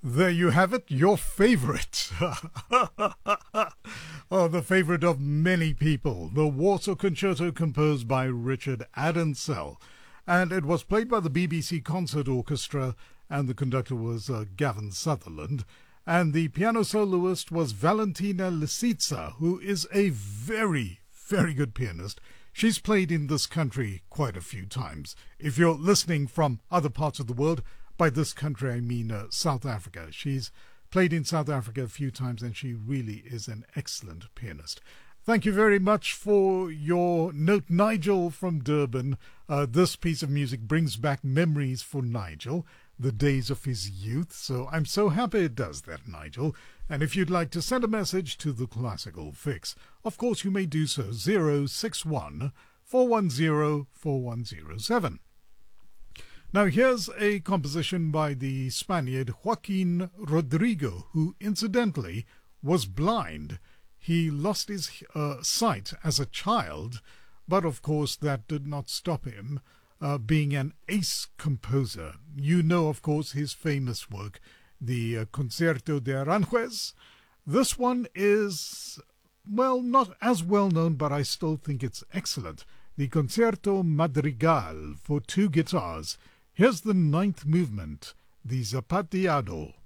There you have it, your favorite. Oh, the favorite of many people, the Warsaw Concerto composed by Richard Adensel. And it was played by the BBC Concert Orchestra, and the conductor was Gavin Sutherland. And the piano soloist was Valentina Lisitsa, who is a very, very good pianist. She's played in this country quite a few times. If you're listening from other parts of the world, by this country I mean South Africa. She's played in South Africa a few times, and she really is an excellent pianist. Thank you very much for your note, Nigel from Durban. This piece of music brings back memories for Nigel, the days of his youth. So I'm so happy it does that, Nigel. And if you'd like to send a message to the Classical Fix, of course you may do so, 061 410 4107. Now here's a composition by the Spaniard Joaquin Rodrigo, who incidentally was blind. He lost his sight as a child, but of course that did not stop him being an ace composer. You know, of course, his famous work, the Concerto de Aranjuez. This one is, well, not as well known, but I still think it's excellent. The Concerto Madrigal for two guitars. Here's the ninth movement, the Zapateado.